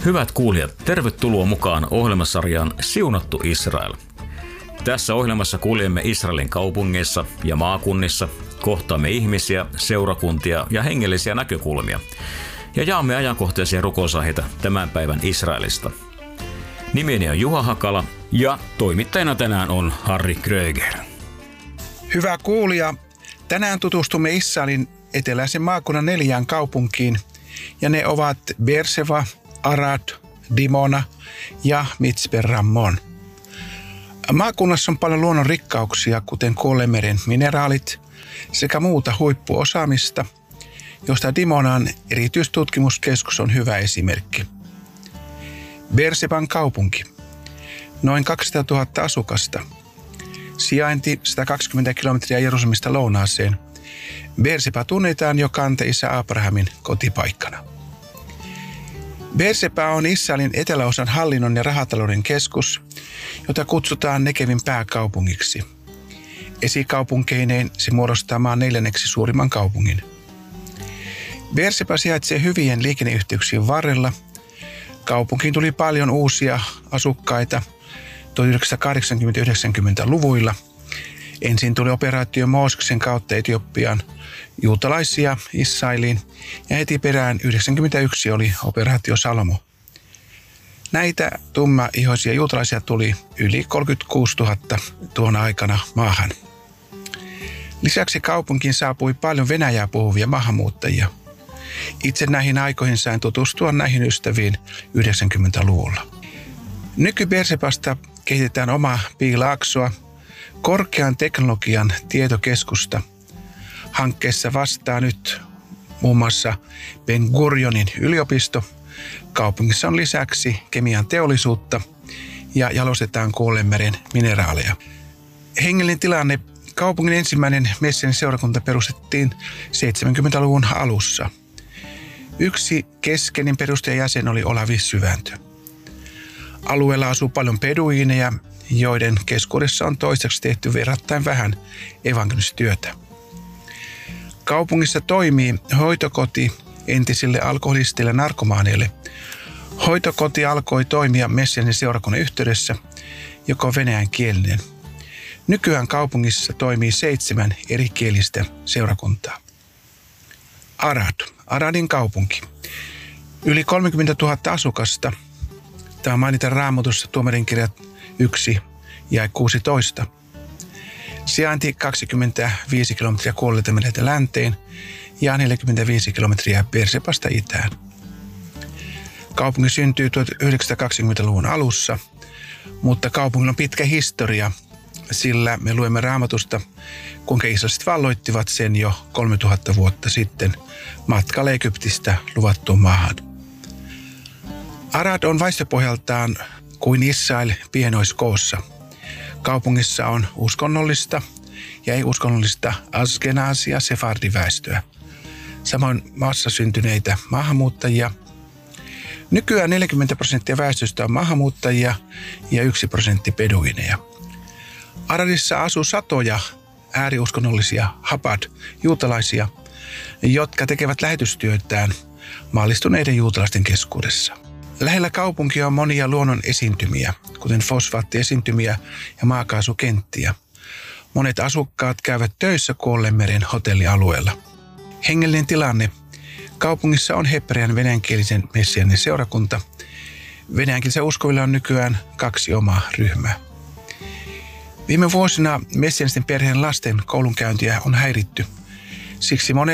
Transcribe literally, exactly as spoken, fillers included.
Hyvät kuulijat, tervetuloa mukaan ohjelmasarjaan Siunattu Israel. Tässä ohjelmassa kuljemme Israelin kaupungeissa ja maakunnissa, kohtaamme ihmisiä, seurakuntia ja hengellisiä näkökulmia ja jaamme ajankohtaisia rukousaiheita tämän päivän Israelista. Nimeni on Juha Hakala ja toimittajana tänään on Harri Kröger. Hyvä kuulija, tänään tutustumme Israelin eteläisen maakunnan neljään kaupunkiin ja ne ovat Beersheva, Arad, Dimona ja Mitzpe Rammon. Maakunnassa on paljon luonnon rikkauksia, kuten Kuolleemeren mineraalit sekä muuta huippuosaamista, josta Dimonan erityistutkimuskeskus on hyvä esimerkki. Beersheban kaupunki. Noin kaksisataatuhatta asukasta. Sijainti sata kaksikymmentä kilometriä Jerusalemista lounaaseen. Beersheba tunnetaan jo kantaisä Abrahamin kotipaikkana. Beersheba on Israelin eteläosan hallinnon ja rahatalouden keskus, jota kutsutaan Nekevin pääkaupungiksi. Esikaupunkeineen se muodostaa maan neljänneksi suurimman kaupungin. Beersheba sijaitsee hyvien liikenneyhteyksien varrella. Kaupunkiin tuli paljon uusia asukkaita tuhatyhdeksänsataakahdeksankymmentä-yhdeksänkymmentäluvuilla. Ensin tuli operaatio Mooseksen kautta Etiopiaan juutalaisia Israeliin ja heti perään yhdeksänkymmentäyksi oli operaatio Salomo. Näitä tummaihoisia juutalaisia tuli yli kolmekymmentäkuusituhatta tuona aikana maahan. Lisäksi kaupunkiin saapui paljon venäjää puhuvia maahanmuuttajia. Itse näihin aikoihin sain tutustua näihin ystäviin yhdeksänkymmentäluvulla. Nyky-Beershebasta kehitetään omaa Piilaaksoa, korkean teknologian tietokeskusta. Hankkeessa vastaa nyt muun muassa Ben Gurionin yliopisto. Kaupungissa on lisäksi kemian teollisuutta ja jalostetaan Kuolleemeren mineraaleja. Hengellinen tilanne. Kaupungin ensimmäinen Messiaanin seurakunta perustettiin seitsemänkymmentäluvun alussa. Yksi keskeinen perustajajäsen oli Olavi Syvääntö. Alueella asuu paljon beduiineja, joiden keskuudessa on toiseksi tehty verrattain vähän evankelistyötä. Kaupungissa toimii hoitokoti entisille alkoholisteille ja narkomaaneille. Hoitokoti alkoi toimia Messiaanin seurakunnan yhteydessä, joka on venäjänkielinen. Nykyään kaupungissa toimii seitsemän erikielistä seurakuntaa. Arad, Aradin kaupunki. Yli kolmekymmentätuhatta asukasta. Tämä mainitaan Raamatussa Tuomarinkirjat yksi ja kuusitoista. Sijainti kaksikymmentäviisi kilometriä Kuolleemelta länteen ja neljäkymmentäviisi kilometriä Beershebasta itään. Kaupunki syntyi tuhatyhdeksänsataakaksikymmentäluvun alussa, mutta kaupungilla on pitkä historia, sillä me luemme Raamatusta, kuinka israeliset valloittivat sen jo kolmetuhatta vuotta sitten matkalla Egyptistä luvattuun maahan. Arad on väestöpohjaltaan kuin Israel pienoiskoossa. Kaupungissa on uskonnollista ja ei-uskonnollista askenaasia sefardiväestöä. Samoin maassa syntyneitä maahanmuuttajia. Nykyään neljäkymmentä prosenttia väestöstä on maahanmuuttajia ja yksi prosentti beduineja. Aradissa asuu satoja ääriuskonnollisia Chabad-juutalaisia, jotka tekevät lähetystyötään maallistuneiden juutalaisten keskuudessa. Lähellä kaupunkia on monia luonnon esiintymiä, kuten fosfaattiesiintymiä ja maakaasukenttiä. Monet asukkaat käyvät töissä Kuolleemeren hotellialueella. Hengellinen tilanne. Kaupungissa on hebrean venäjänkielisen Messiaanin seurakunta. Venäjänkielisen uskovilla on nykyään kaksi omaa ryhmää. Viime vuosina messiaanisten perheen lasten koulunkäyntiä on häiritty. Siksi monet